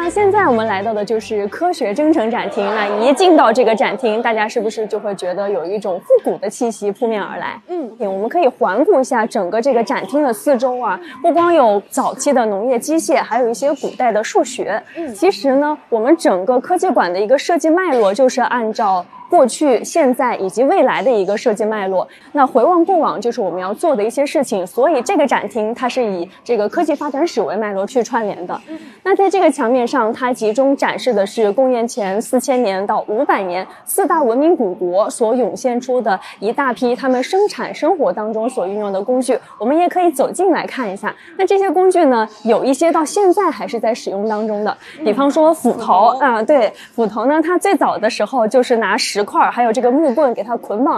那现在我们来到的就是科学征程展厅。那一进到这个展厅，大家是不是就会觉得有一种复古的气息扑面而来？我们可以环顾一下整个这个展厅的四周啊，不光有早期的农业机械，还有一些古代的数学。其实呢，我们整个科技馆的一个设计脉络就是按照过去、现在以及未来的一个设计脉络。那回望过往就是我们要做的一些事情，所以这个展厅它是以这个科技发展史为脉络去串联的。那在这个墙面上，它集中展示的是公元前4000年到500年4大文明古国所涌现出的一大批他们生产生活当中所运用的工具。我们也可以走进来看一下。那这些工具呢，有一些到现在还是在使用当中的，比方说斧头啊，对，斧头呢，它最早的时候就是拿石块还有这个木棍给它捆绑